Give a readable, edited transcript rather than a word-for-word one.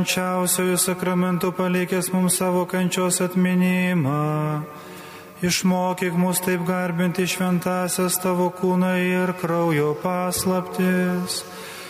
Švenčiausiųjų sakramentų palikęs mums savo kančios atminimą, išmokyk mus taip garbinti šventasias tavo kūną ir kraujo paslaptis,